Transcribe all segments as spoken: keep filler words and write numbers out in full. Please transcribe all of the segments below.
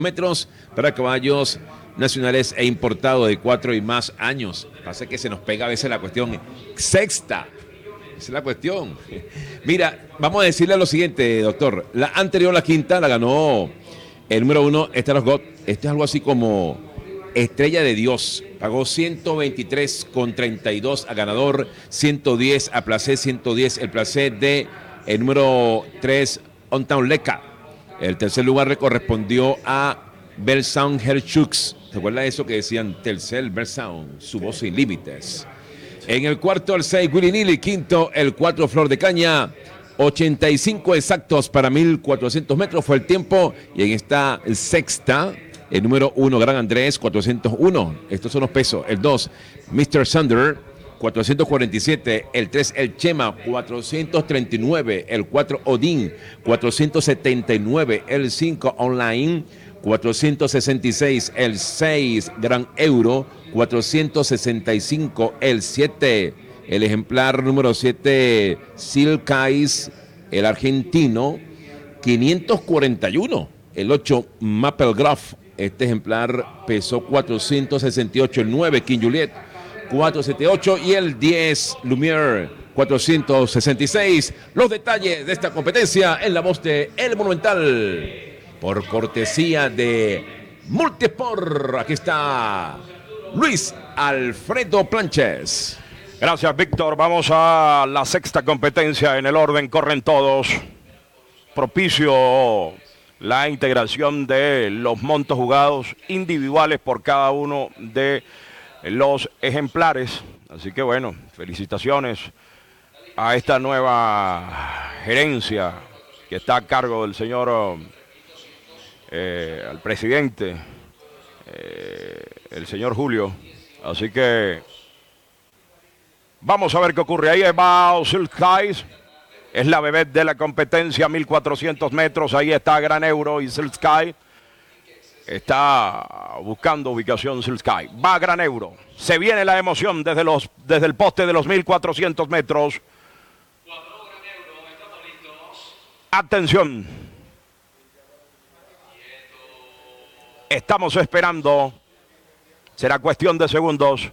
metros para caballos nacionales e importados de cuatro y más años. Pasa que se nos pega a veces la cuestión sexta. Esa es la cuestión. Mira, vamos a decirle lo siguiente, doctor. La anterior, la quinta, la ganó el número uno, Esteros God. Este es algo así como Estrella de Dios. Pagó ciento veintitrés con treinta y dos a ganador, ciento diez a Placé, ciento diez el Placé de el número tres, On Town Leca. El tercer lugar le correspondió a Belsound Herchux. ¿Se acuerda de eso que decían Telcel, Belsound, su voz sin límites? En el cuarto, el seis, Willy Nilly. Quinto, el cuatro, Flor de Caña. ochenta y cinco exactos para mil cuatrocientos metros fue el tiempo. Y en esta sexta, el número uno, Gran Andrés, cuatrocientos uno. Estos son los pesos. El dos, mister Sander, cuatrocientos cuarenta y siete. El tres, el Chema, cuatrocientos treinta y nueve. El cuatro, Odín, cuatrocientos setenta y nueve. El cinco, Online, cuatrocientos sesenta y seis. El seis, Gran Euro, cuatrocientos sesenta y cinco. El siete, el ejemplar número siete, Silkais, el argentino, quinientos cuarenta y uno. El ocho, Maplegraph, este ejemplar pesó cuatrocientos sesenta y ocho. El nueve, King Juliet, cuatrocientos setenta y ocho. Y el diez, Lumiere, cuatrocientos sesenta y seis. Los detalles de esta competencia en la voz de El Monumental, por cortesía de Multisport. Aquí está Luis Alfredo Planches. Gracias, Víctor. Vamos a la sexta competencia. En el orden corren todos. Propicio la integración de los montos jugados individuales por cada uno de los ejemplares. Así que bueno, felicitaciones a esta nueva gerencia que está a cargo del señor eh, al presidente, eh, el señor Julio. Así que vamos a ver qué ocurre. Ahí va Silk Skies. Es la bebé de la competencia, mil cuatrocientos metros. Ahí está Gran Euro y Silk Sky. Está buscando ubicación Silk Sky. Va Gran Euro. Se viene la emoción desde, los, desde el poste de los mil cuatrocientos metros. Atención. Estamos esperando. Será cuestión de segundos.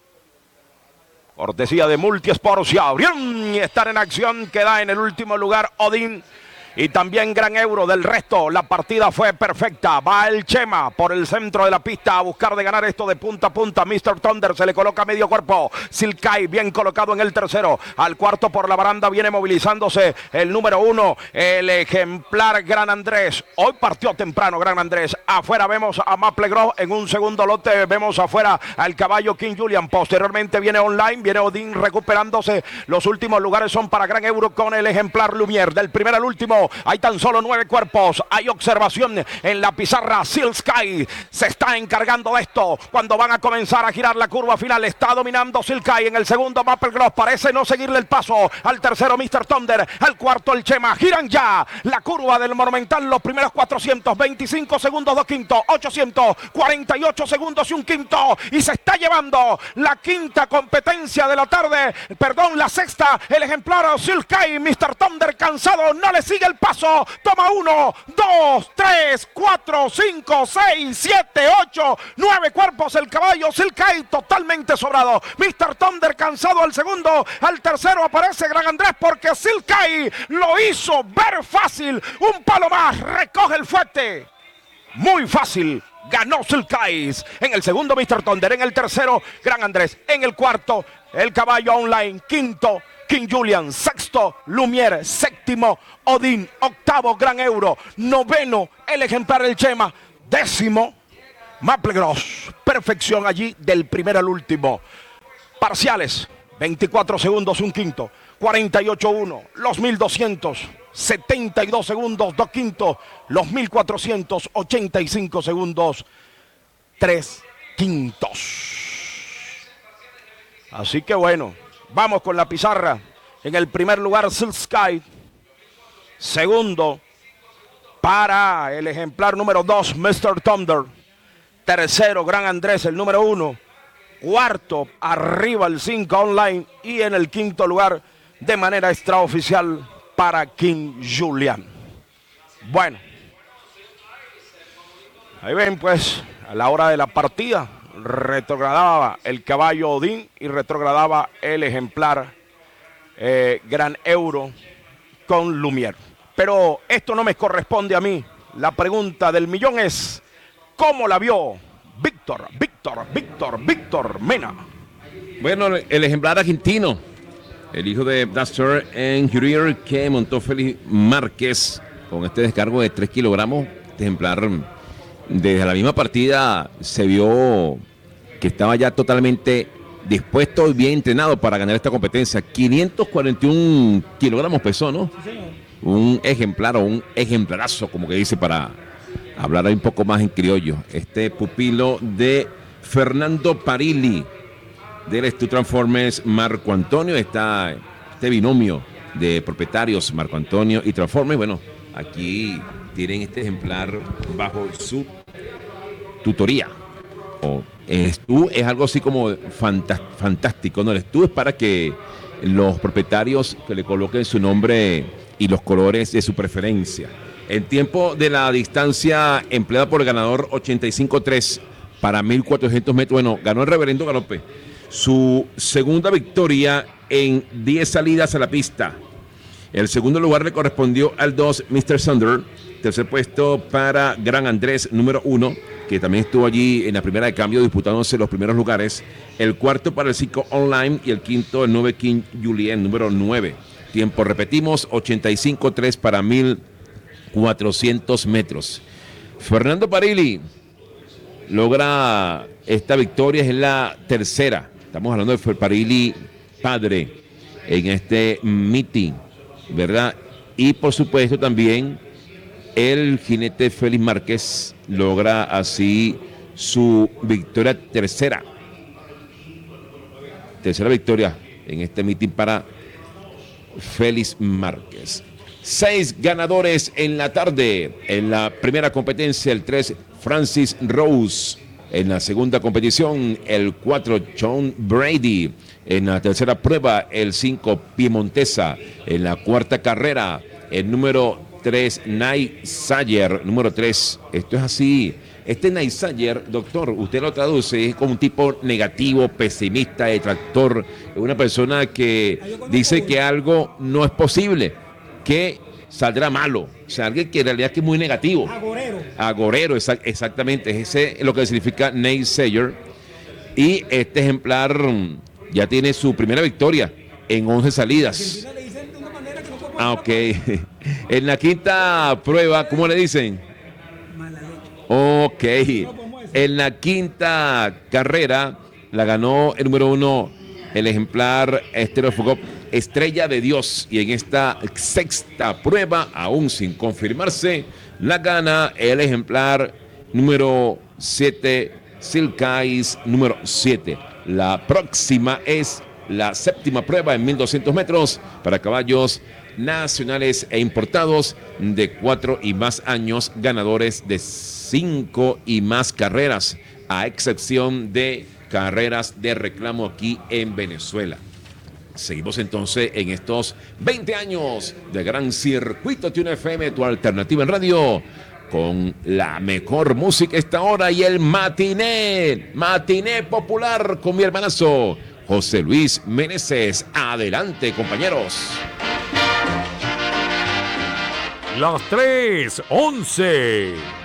Cortesía de Multisport. Se abrieron y estar en acción. Queda en el último lugar Odín y también Gran Euro. Del resto, la partida fue perfecta. Va el Chema por el centro de la pista a buscar de ganar esto de punta a punta. mister Thunder se le coloca medio cuerpo. Silkai bien colocado en el tercero. Al cuarto por la baranda viene movilizándose el número uno, el ejemplar Gran Andrés. Hoy partió temprano Gran Andrés. Afuera vemos a Maplegraph. En un segundo lote vemos afuera al caballo King Julian. Posteriormente viene Online. Viene Odín recuperándose. Los últimos lugares son para Gran Euro con el ejemplar Lumiere. Del primero al último hay tan solo nueve cuerpos. Hay observación en la pizarra. Silk Sky se está encargando de esto. Cuando van a comenzar a girar la curva final, está dominando Silk Sky. En el segundo, Maplegraph parece no seguirle el paso. Al tercero, mister Thunder. Al cuarto, el Chema. Giran ya la curva del Monumental. Los primeros cuatrocientos veinticinco segundos, dos quintos. ochocientos cuarenta y ocho segundos y un quinto. Y se está llevando la quinta competencia de la tarde. Perdón, la sexta. El ejemplar Silk Sky. mister Thunder cansado. No le sigue el paso. Toma uno, dos, tres, cuatro, cinco, seis, siete, ocho, nueve cuerpos. El caballo Silk Sky totalmente sobrado. mister Thunder cansado al segundo. Al tercero aparece Gran Andrés porque Silk Sky lo hizo ver fácil. Un palo más. Recoge el fuerte. Muy fácil. Ganó Silk Sky. En el segundo, mister Thunder. En el tercero, Gran Andrés. En el cuarto, el caballo Online. Quinto, King Julian. Sexto, Lumiere. Séptimo, Odín. Octavo, Gran Euro. Noveno, el ejemplar El Chema. Décimo, Maplegraph. Perfección allí del primero al último. Parciales, veinticuatro segundos, un quinto. cuarenta y ocho uno. Los mil doscientos setenta y dos segundos, dos quintos. Los mil cuatrocientos ochenta y cinco segundos, tres quintos. Así que bueno. Vamos con la pizarra. En el primer lugar, Silk Sky. Segundo, para el ejemplar número dos, mister Thunder. Tercero, Gran Andrés, el número uno. Cuarto, arriba el cinco Online. Y en el quinto lugar, de manera extraoficial, para King Julian. Bueno, Ahí ven, pues, a la hora de la partida, retrogradaba el caballo Odín y retrogradaba el ejemplar eh, Gran Euro con Lumière. Pero esto no me corresponde a mí. La pregunta del millón es, ¿cómo la vio Víctor, Víctor, Víctor, Víctor Mena? Bueno, el ejemplar argentino, el hijo de Duster en Jurier, que montó Félix Márquez con este descargo de tres kilogramos. Este ejemplar, desde la misma partida, se vio que estaba ya totalmente dispuesto y bien entrenado para ganar esta competencia. quinientos cuarenta y uno kilogramos pesó, ¿no? Sí, señor. Un ejemplar o un ejemplarazo, como que dice, para hablar un poco más en criollo. Este pupilo de Fernando Parilli, del Stu Transformers Marco Antonio. Está este binomio de propietarios, Marco Antonio y Transformers. Bueno, aquí tienen este ejemplar bajo su tutoría. O el Stu es algo así como fantástico, ¿no? El Stu es para que los propietarios que le coloquen su nombre y los colores de su preferencia. En tiempo de la distancia empleada por el ganador ochenta y cinco tres para mil cuatrocientos metros, bueno, ganó el reverendo Galope. Su segunda victoria en diez salidas a la pista. El segundo lugar le correspondió al dos, mister Thunder. Tercer puesto para Gran Andrés, número uno, que también estuvo allí en la primera de cambio disputándose los primeros lugares. El cuarto para el cinco Online y el quinto, el nueve King Julien, número nueve. Tiempo, repetimos, ochenta y cinco tres para mil cuatrocientos metros. Fernando Parilli logra esta victoria, es la tercera. Estamos hablando de Parilli padre en este meeting, ¿verdad? Y por supuesto también el jinete Félix Márquez logra así su victoria tercera. Tercera victoria en este meeting para Félix Márquez. Seis ganadores en la tarde. En la primera competencia, el tres, Francis Rose. En la segunda competición, el cuatro, John Brady. En la tercera prueba, el cinco, Piemontesa. En la cuarta carrera, el número tres, Night Sayer. Número tres, esto es así. Este Night Sayer, doctor, usted lo traduce, es como un tipo negativo, pesimista, detractor. Una persona que dice que algo no es posible, que saldrá malo. O sea, alguien que en realidad que es muy negativo. Agorero. Agorero, exa- exactamente. Ese es lo que significa Night Sayer. Y este ejemplar ya tiene su primera victoria en once salidas. Ah, ok. En la quinta prueba, ¿cómo le dicen? Ok. En la quinta carrera la ganó el número uno, el ejemplar Estero Fugop, Estrella de Dios. Y en esta sexta prueba, aún sin confirmarse, la gana el ejemplar número siete, Silkais número siete. La próxima es la séptima prueba en mil doscientos metros para caballos nacionales e importados de cuatro y más años, ganadores de cinco y más carreras, a excepción de carreras de reclamo aquí en Venezuela. Seguimos entonces en estos veinte años de Gran Circuito Tune F M, tu alternativa en radio, con la mejor música esta hora y el matiné, matiné popular con mi hermanazo José Luis Meneses. Adelante, compañeros. Las tres once.